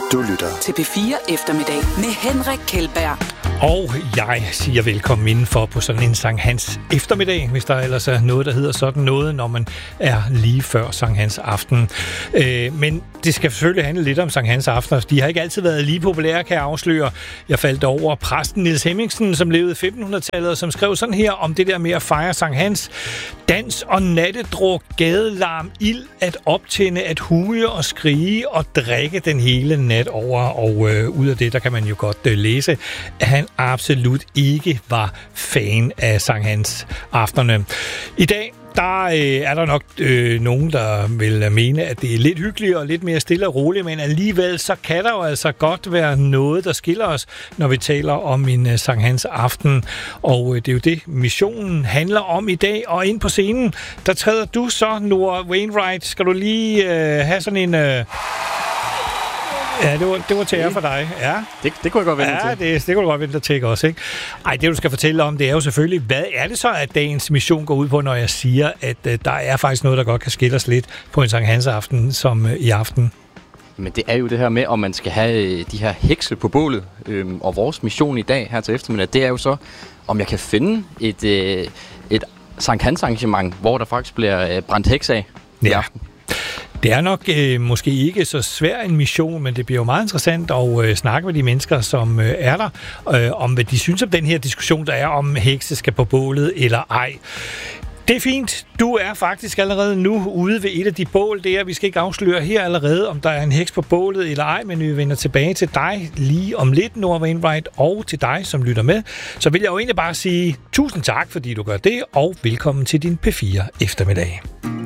Du lytter til P4 Eftermiddag med Henrik Kjeldberg. Og jeg siger velkommen indenfor på sådan en Sankt Hans eftermiddag, hvis der ellers er noget, der hedder sådan noget, når man er lige før Sankt Hans aften. Men det skal selvfølgelig handle lidt om Sankt Hans aften. De har ikke altid været lige populære, kan jeg afsløre. Jeg faldt over præsten Niels Hemmingsen, som levede i 1500-tallet, og som skrev sådan her om det der med at fejre Sankt Hans. Dans og nattedruk, gadelarm, ild, at optænde, at huge og skrige og drikke den hele nat over. Og ud af det, der kan man jo godt læse, at han absolut ikke var fan af Sankt Hans aftenerne. I dag der er der nok nogen, der vil mene, at det er lidt hyggeligt og lidt mere stille og roligt, men alligevel så kan der jo altså godt være noget, der skiller os, når vi taler om en Sankt Hans aften. Og det er jo det, missionen handler om i dag. Og ind på scenen, der træder du så, Nora Wainwright. Skal du lige have sådan en... Ja, det var til jer for dig. Ja. Det kunne jeg godt vente til. Det kunne du godt vente til også, ikke? Ej, det du skal fortælle om, det er jo selvfølgelig, hvad er det så, at dagens mission går ud på, når jeg siger, at der er faktisk noget, der godt kan skille os lidt på en Sankt Hans aften som i aften? Men det er jo det her med, om man skal have de her hekse på bålet. Og vores mission i dag her til eftermiddag, det er jo så, om jeg kan finde et Sankt Hans arrangement, hvor der faktisk bliver brændt heks af i aften. Det er nok måske ikke så svær en mission, men det bliver jo meget interessant at snakke med de mennesker, som er der, om hvad de synes om den her diskussion, der er om hekse skal på bålet eller ej. Det er fint. Du er faktisk allerede nu ude ved et af de bål der. Vi skal ikke afsløre her allerede, om der er en heks på bålet eller ej, men vi vender tilbage til dig lige om lidt, Nora Wainwright, og til dig, som lytter med. Så vil jeg jo egentlig bare sige tusind tak, fordi du gør det, og velkommen til din P4 eftermiddag.